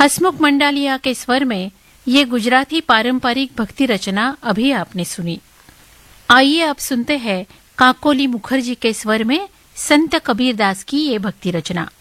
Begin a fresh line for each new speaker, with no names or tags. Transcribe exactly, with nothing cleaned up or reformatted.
हसमुख मंडालिया के स्वर में ये गुजराती पारंपरिक भक्ति रचना अभी आपने सुनी। आइए अब सुनते हैं काकोली मुखर्जी के स्वर में संत कबीरदास की ये भक्ति रचना।